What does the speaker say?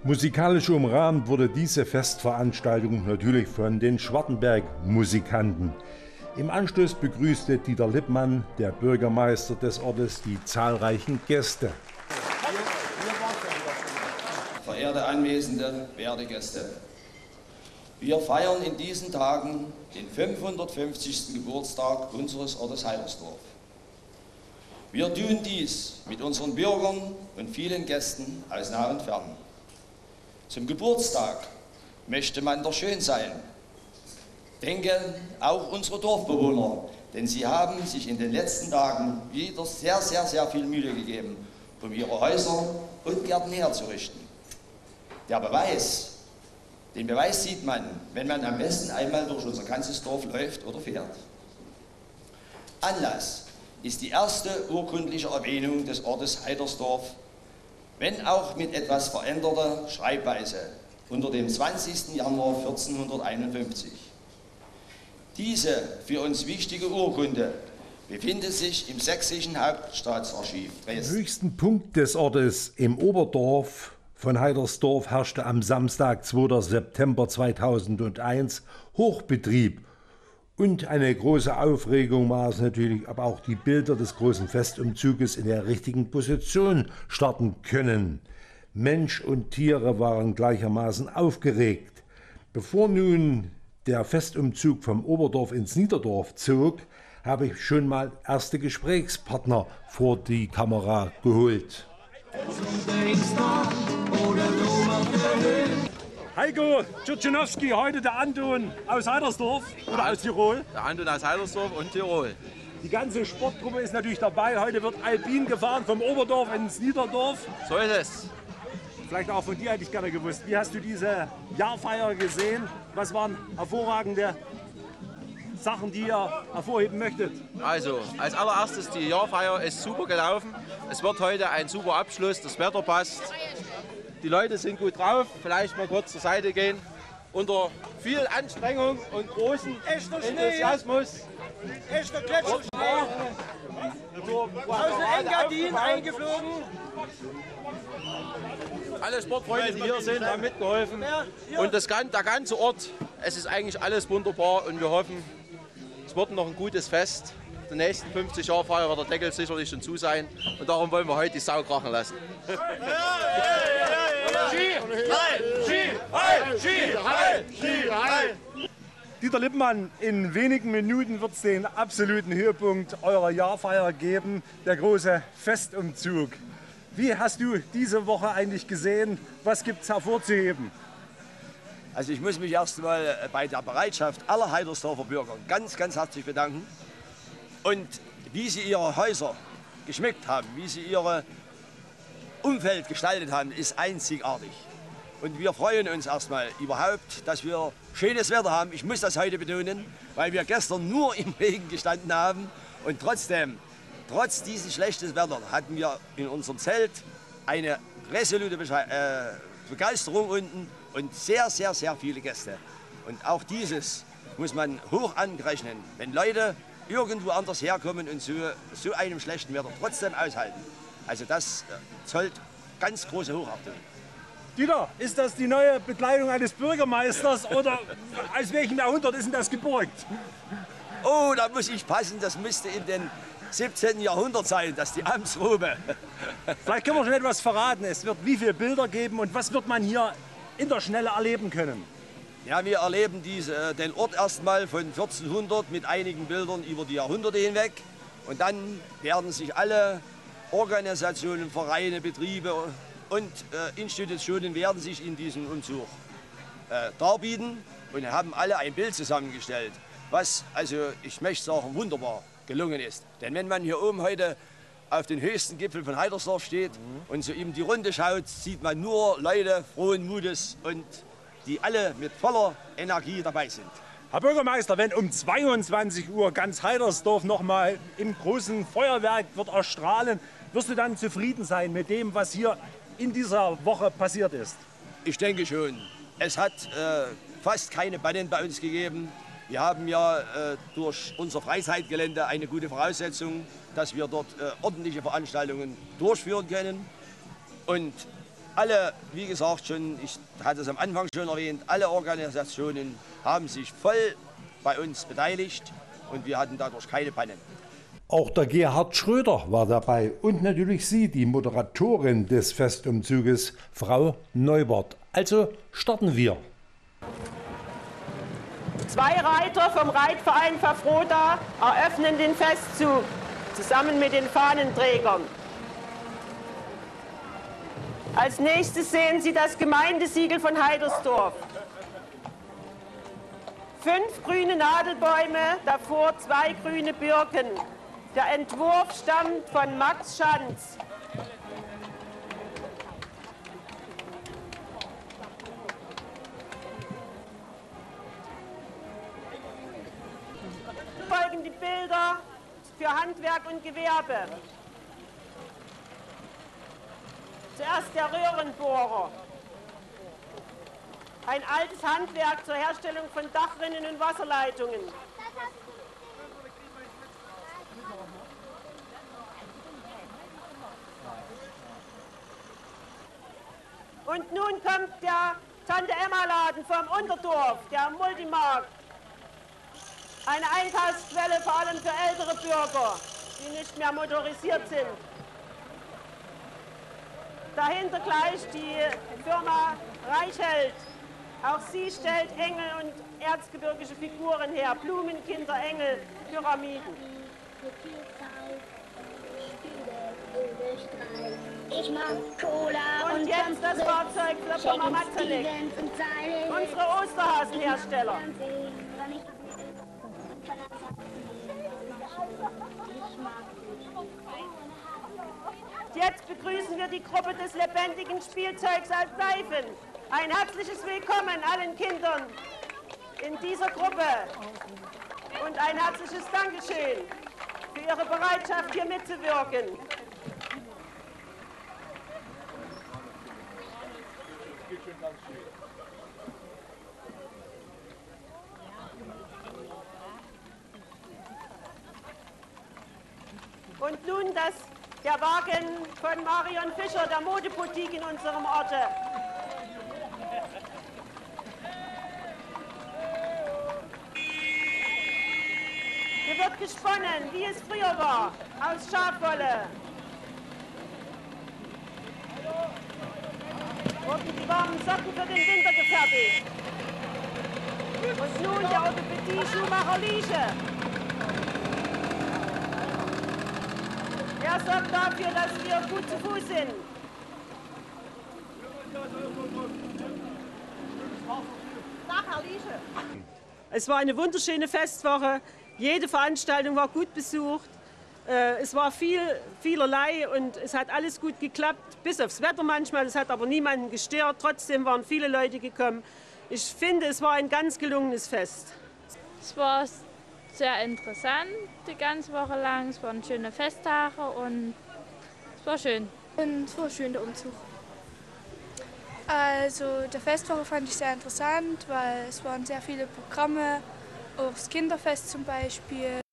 Musikalisch umrahmt wurde diese Festveranstaltung natürlich von den Schwartenberg-Musikanten. Im Anschluss begrüßte Dieter Lippmann, der Bürgermeister des Ortes, die zahlreichen Gäste. Verehrte Anwesende, werte Gäste, wir feiern in diesen Tagen den 550. Geburtstag unseres Ortes Heidersdorf. Wir tun dies mit unseren Bürgern und vielen Gästen aus nah und fern. Zum Geburtstag möchte man doch schön sein. Denken auch unsere Dorfbewohner, denn sie haben sich in den letzten Tagen wieder sehr viel Mühe gegeben, um ihre Häuser und Gärten herzurichten. Den Beweis sieht man, wenn man am besten einmal durch unser ganzes Dorf läuft oder fährt. Anlass ist die erste urkundliche Erwähnung des Ortes Heidersdorf, wenn auch mit etwas veränderter Schreibweise, unter dem 20. Januar 1451. Diese für uns wichtige Urkunde befindet sich im Sächsischen Hauptstaatsarchiv Dresden. Am höchsten Punkt des Ortes im Oberdorf von Heidersdorf herrschte am Samstag, 2. September 2001, Hochbetrieb. Und eine große Aufregung war es natürlich, aber auch die Bilder des großen Festumzuges in der richtigen Position starten können. Mensch und Tiere waren gleichermaßen aufgeregt. Bevor nun der Festumzug vom Oberdorf ins Niederdorf zog, habe ich schon mal erste Gesprächspartner vor die Kamera geholt. Heiko Tschurtschinowski, heute der Anton aus Heidersdorf oder aus Tirol. Der Anton aus Heidersdorf und Tirol. Die ganze Sportgruppe ist natürlich dabei. Heute wird Alpin gefahren vom Oberdorf ins Niederdorf. So ist es. Vielleicht auch von dir hätte ich gerne gewusst. Wie hast du diese Jahrfeier gesehen? Was waren hervorragende Sachen, die ihr hervorheben möchtet? Also, als allererstes, die Jahrfeier ist super gelaufen. Es wird heute ein super Abschluss, das Wetter passt. Die Leute sind gut drauf, vielleicht mal kurz zur Seite gehen. Unter viel Anstrengung und großen Enthusiasmus. Echter Gletscherschnee. Aus den Engadin eingeflogen. Alle Sportfreunde, die hier sind, haben mitgeholfen. Und der ganze Ort, es ist eigentlich alles wunderbar und wir hoffen, es wird noch ein gutes Fest. Die nächsten 50 Jahre Feier wird der Deckel sicherlich schon zu sein und darum wollen wir heute die Sau krachen lassen. Dieter Lippmann, in wenigen Minuten wird es den absoluten Höhepunkt eurer Jahrfeier geben, der große Festumzug. Wie hast du diese Woche eigentlich gesehen? Was gibt es hervorzuheben? Also ich muss mich erst mal bei der Bereitschaft aller Heidersdorfer Bürger ganz herzlich bedanken. Und wie sie ihre Häuser geschmückt haben, wie sie ihr Umfeld gestaltet haben, ist einzigartig. Und wir freuen uns erstmal überhaupt, dass wir schönes Wetter haben. Ich muss das heute betonen, weil wir gestern nur im Regen gestanden haben. Und trotzdem, trotz dieses schlechten Wetters, hatten wir in unserem Zelt eine resolute Begeisterung unten und sehr viele Gäste. Und auch dieses muss man hoch anrechnen, wenn Leute irgendwo anders herkommen und so einem schlechten Wetter trotzdem aushalten. Also das zollt ganz große Hochachtung. Dieter, ist das die neue Bekleidung eines Bürgermeisters oder aus welchem Jahrhundert ist denn das geborgt? Oh, da muss ich passen, das müsste in den 17. Jahrhundert sein, das ist die Amtsrobe. Vielleicht können wir schon etwas verraten. Es wird wie viele Bilder geben und was wird man hier in der Schnelle erleben können? Ja, wir erleben den Ort erstmal von 1400 mit einigen Bildern über die Jahrhunderte hinweg. Und dann werden sich alle Organisationen, Vereine, Betriebe und Institutionen werden sich in diesem Umzug darbieten und haben alle ein Bild zusammengestellt, was, also ich möchte sagen, wunderbar gelungen ist. Denn wenn man hier oben heute auf den höchsten Gipfel von Heidersdorf steht und so eben die Runde schaut, sieht man nur Leute frohen Mutes und die alle mit voller Energie dabei sind. Herr Bürgermeister, wenn um 22 Uhr ganz Heidersdorf noch mal im großen Feuerwerk wird erstrahlen, wirst du dann zufrieden sein mit dem, was hier in dieser Woche passiert ist? Ich denke schon. Es hat fast keine Pannen bei uns gegeben. Wir haben ja durch unser Freizeitgelände eine gute Voraussetzung, dass wir dort ordentliche Veranstaltungen durchführen können. Und alle, wie gesagt schon, ich hatte es am Anfang schon erwähnt, alle Organisationen haben sich voll bei uns beteiligt und wir hatten dadurch keine Pannen. Auch der Gerhard Schröder war dabei und natürlich Sie, die Moderatorin des Festumzuges, Frau Neubert. Also starten wir. 2 Reiter vom Reitverein Verfroda eröffnen den Festzug zusammen mit den Fahnenträgern. Als nächstes sehen Sie das Gemeindesiegel von Heidersdorf. 5 grüne Nadelbäume, davor 2 grüne Birken. Der Entwurf stammt von Max Schanz. Folgen die Bilder für Handwerk und Gewerbe. Zuerst der Röhrenbohrer. Ein altes Handwerk zur Herstellung von Dachrinnen und Wasserleitungen. Und nun kommt der Tante-Emma-Laden vom Unterdorf, der Multimarkt. Eine Einkaufsquelle vor allem für ältere Bürger, die nicht mehr motorisiert sind. Dahinter gleich die Firma Reichheld. Auch sie stellt Engel und erzgebirgische Figuren her. Blumenkinder, Engel, Pyramiden. Ich mag Cola und jetzt das Fahrzeug für Firma Matzalik. Unsere Osterhasenhersteller. Jetzt begrüßen wir die Gruppe des lebendigen Spielzeugs als Seifen. Ein herzliches Willkommen allen Kindern in dieser Gruppe und ein herzliches Dankeschön für Ihre Bereitschaft, hier mitzuwirken. Und nun der Wagen von Marion Fischer, der Modeboutique in unserem Orte. Hier wird gesponnen, wie es früher war, aus Schafwolle. Wurden die warmen Socken für den Winter gefertigt. Und nun der Orthopädie-Schuhmacher Liesche. Er sorgt dafür, dass wir gut zu Fuß sind. Es war eine wunderschöne Festwoche. Jede Veranstaltung war gut besucht. Es war vielerlei und es hat alles gut geklappt, bis aufs Wetter manchmal. Es hat aber niemanden gestört. Trotzdem waren viele Leute gekommen. Ich finde, es war ein ganz gelungenes Fest. Es war sehr interessant die ganze Woche lang. Es waren schöne Festtage und es war schön. Und es war schön, der Umzug. Also der Festwoche fand ich sehr interessant, weil es waren sehr viele Programme, auch das Kinderfest zum Beispiel.